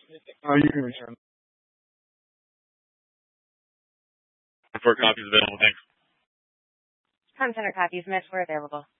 You can return. For copies available, thanks. Content or copies, Mitch, were available.